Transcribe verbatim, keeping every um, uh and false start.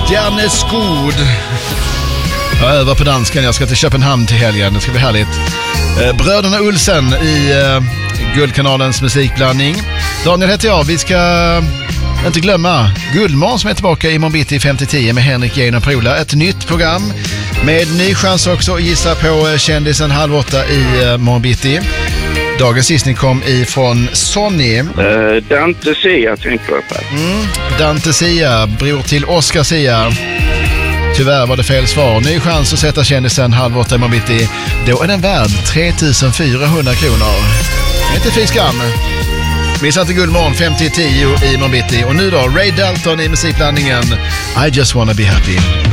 Stjerneskod. Jag övar på danskan. Jag ska till Köpenhamn till helgen. Det ska bli härligt. Bröderna Olsen i Guldkanalens musikblandning. Daniel heter jag. Vi ska inte glömma Guldmorgon som är tillbaka i Morbitti fem till tio med Henrik Jähn och Prola. Ett nytt program med ny chans också att gissa på kändisen halv åtta i Morbitti. Dagens gissning kom ifrån Sonny. Uh, Dante Sia tänker jag på. Mm, Dante Sia, bror till Oscar Sia. Tyvärr var det fel svar. Ny chans att sätta kändisen halv åtta i Morbitti. Då är den värd tre tusen fyrahundra kronor. Inte fy skam. Missa inte Guldmorgon fem till tio i Morbitti. Och nu då, Ray Dalton i musikblandningen I Just Wanna Be Happy.